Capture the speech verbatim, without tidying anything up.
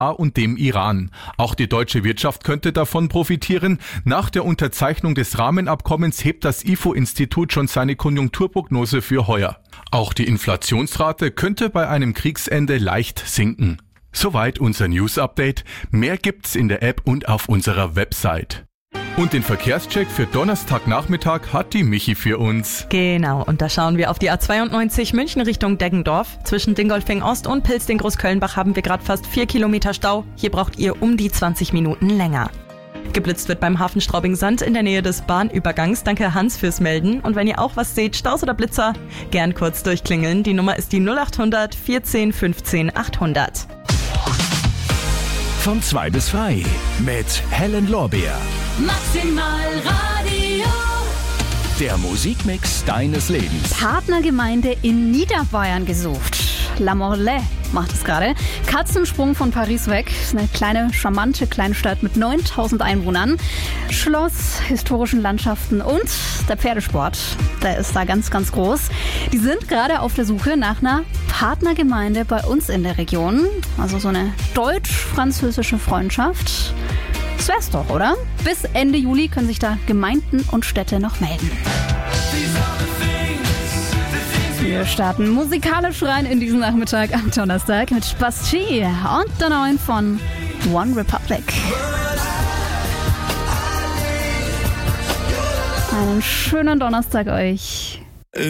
und dem Iran. Auch die deutsche Wirtschaft könnte davon profitieren. Nach der Unterzeichnung des Rahmenabkommens hebt das I F O-Institut schon seine Konjunkturprognose für heuer. Auch die Inflationsrate könnte bei einem Kriegsende leicht sinken. Soweit unser News-Update. Mehr gibt's in der App und auf unserer Website. Und den Verkehrscheck für Donnerstagnachmittag hat die Michi für uns. Genau, und da schauen wir auf die A zweiundneunzig München Richtung Deggendorf. Zwischen Dingolfing Ost und Pilzding-Großkölnbach haben wir gerade fast vier Kilometer Stau. Hier braucht ihr um die zwanzig Minuten länger. Geblitzt wird beim Hafen Straubing-Sand in der Nähe des Bahnübergangs. Danke Hans fürs Melden. Und wenn ihr auch was seht, Staus oder Blitzer, gern kurz durchklingeln. Die Nummer ist die null acht hundert vierzehn fünfzehn achthundert. Von zwei bis drei mit Helen Lorbeer. Maximal Radio. Der Musikmix deines Lebens. Partnergemeinde in Niederbayern gesucht. La Morlaix macht es gerade. Katzensprung von Paris weg. Eine kleine, charmante Kleinstadt mit neuntausend Einwohnern. Schloss, historischen Landschaften und der Pferdesport. Der ist da ganz, ganz groß. Die sind gerade auf der Suche nach einer Partnergemeinde bei uns in der Region. Also so eine deutsch-französische Freundschaft. Das wär's doch, oder? Bis Ende Juli können sich da Gemeinden und Städte noch melden. Wir starten musikalisch rein in diesen Nachmittag am Donnerstag mit Bastille und der neuen von One Republic. Einen schönen Donnerstag euch.